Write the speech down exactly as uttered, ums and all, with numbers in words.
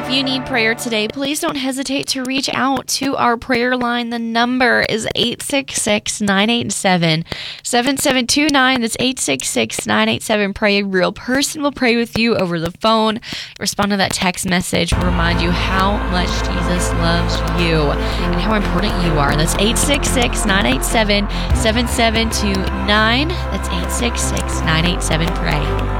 If you need prayer today, please don't hesitate to reach out to our prayer line. The number is eight six six, nine eight seven, seven seven two nine. That's eight six six, nine eight seven, pray. A real person will pray with you over the phone. Respond to that text message. We'll remind you how much Jesus loves you and how important you are. That's eight six six, nine eight seven, seven seven two nine. That's eight six six, nine eight seven, pray.